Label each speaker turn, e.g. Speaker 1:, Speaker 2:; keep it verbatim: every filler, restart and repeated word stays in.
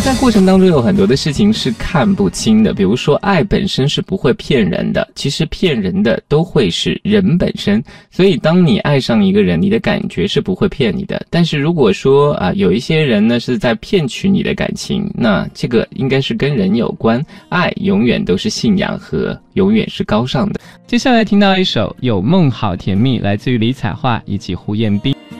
Speaker 1: 在过程当中有很多的事情是看不清的，比如说爱本身是不会骗人的，其实骗人的都会是人本身。所以当你爱上一个人，你的感觉是不会骗你的。但是如果说啊、呃，有一些人呢是在骗取你的感情，那这个应该是跟人有关。爱永远都是信仰和永远是高尚的。
Speaker 2: 接下来听到一首《有梦好甜蜜》，来自于李彩桦以及胡彦斌。